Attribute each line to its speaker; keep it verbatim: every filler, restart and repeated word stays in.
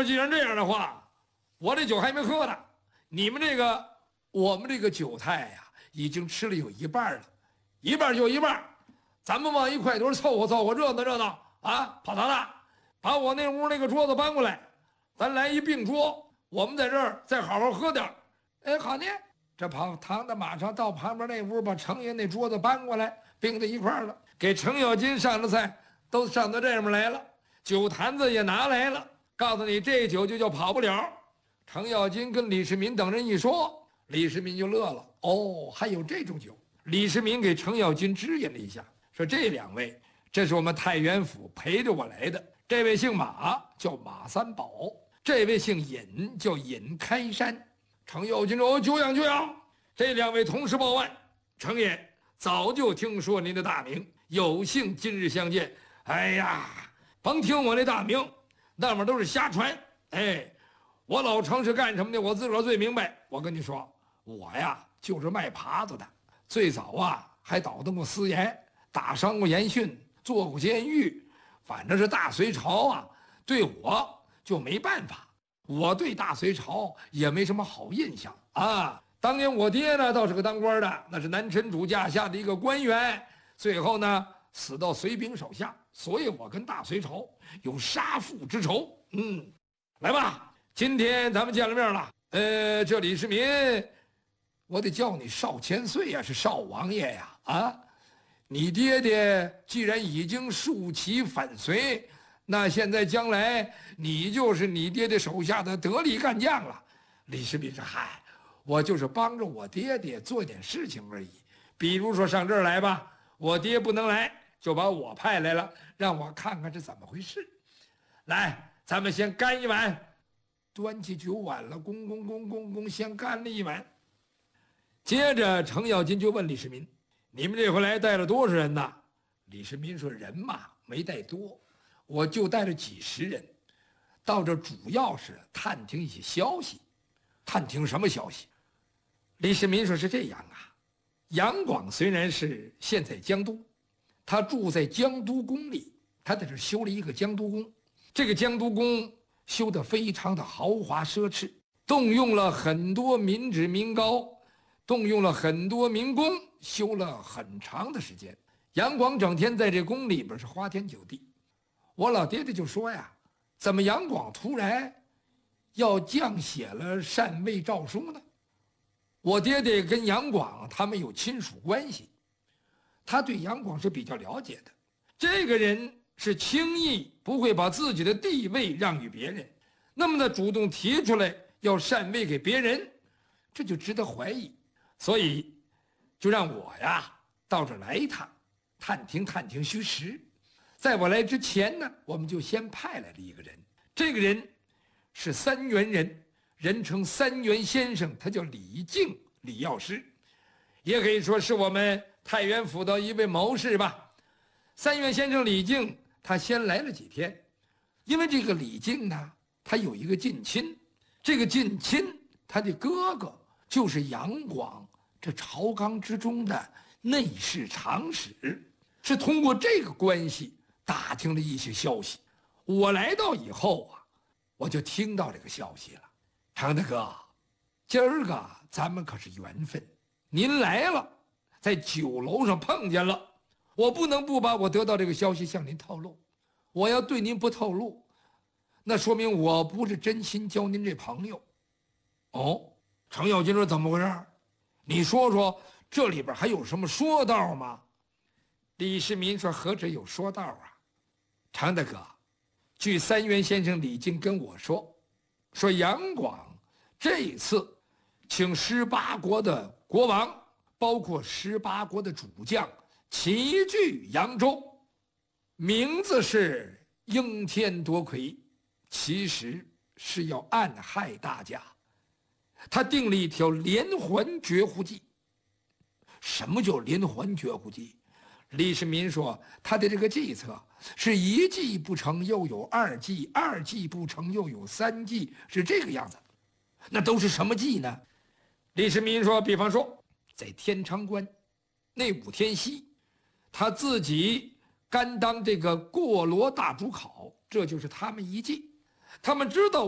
Speaker 1: 说，既然这样的话，我这酒还没喝呢，你们这个我们这个酒菜呀、啊，已经吃了有一半了，一半就一半，咱们往一块堆凑合凑合，热闹热闹啊！跑堂的，把我那屋那个桌子搬过来，咱来一并桌，我们在这儿再好好喝点。哎，好呢。这跑堂的马上到旁边那屋，把程爷那桌子搬过来，并在一块儿了。给程咬金上的菜都上到这面来了，酒坛子也拿来了，告诉你这酒就叫跑不了。程咬金跟李世民等人一说，李世民就乐了。哦，还有这种酒？李世民给程咬金支引了一下，说这两位，这是我们太原府陪着我来的。这位姓马，叫马三宝；这位姓尹，叫尹开山。程咬金说：“久仰久仰，这两位同时报万，程爷早就听说您的大名，有幸今日相见。哎呀，甭听我那大名，那么都是瞎传。哎，我老程是干什么的？我自个儿最明白。我跟你说，我呀就是卖耙子的，最早啊还捣动过私盐，打伤过严训，做过监狱，反正是大隋朝啊，对我就没办法。”我对大隋朝也没什么好印象啊。当年我爹呢，倒是个当官的，那是南陈主驾下的一个官员，最后呢死到隋兵手下，所以我跟大隋朝有杀父之仇。嗯，来吧，今天咱们见了面了。呃，这李世民，我得叫你少千岁呀，是少王爷呀。啊，你爹爹既然已经竖旗反隋，那现在将来你就是你爹爹手下的得力干将了。李世民说：“嗨，我就是帮着我爹爹做点事情而已。比如说上这儿来吧，我爹不能来，就把我派来了，让我看看这怎么回事。来，咱们先干一碗。”端起酒碗了，咣咣咣咣咣，先干了一碗。接着程咬金就问李世民：“你们这回来带了多少人呐？”李世民说：“人嘛，没带多。我就带了几十人，到这主要是探听一些消息。探听什么消息？李世民说：“是这样啊，杨广虽然是现在江都，他住在江都宫里，他在这修了一个江都宫。这个江都宫修得非常的豪华奢侈，动用了很多民脂民膏，动用了很多民工，修了很长的时间。杨广整天在这宫里边是花天酒地。我老爹爹就说呀，怎么杨广突然要降写了禅位诏书呢？我爹爹跟杨广他们有亲属关系，他对杨广是比较了解的。这个人是轻易不会把自己的地位让与别人，那么呢主动提出来要禅位给别人，这就值得怀疑。所以就让我呀到这儿来一趟，探听探听虚实。在我来之前呢，我们就先派来了一个人，这个人是三原人，人称三原先生，他叫李靖，李药师，也可以说是我们太原府的一位谋士吧。三原先生李靖，他先来了几天，因为这个李靖呢，他有一个近亲，这个近亲他的哥哥就是杨广这朝纲之中的内侍长史，是通过这个关系打听了一些消息。我来到以后啊，我就听到这个消息了。常大哥，今儿个咱们可是缘分，您来了，在酒楼上碰见了，我不能不把我得到这个消息向您透露。我要对您不透露，那说明我不是真心交您这朋友。哦，程咬金说怎么回事？你说说这里边还有什么说道吗？李世民说何止有说道啊，常大哥，据三原先生李靖跟我说，说杨广这次请十八国的国王，包括十八国的主将齐聚扬州，名字是应天夺魁，其实是要暗害大家。他定了一条连环绝户计。什么叫连环绝户计？李世民说他的这个计策是一计不成又有二计，二计不成又有三计，是这个样子。那都是什么计呢？李世民说，比方说在天昌关那五天息，他自己甘当这个过罗大主考，这就是他们一计。他们知道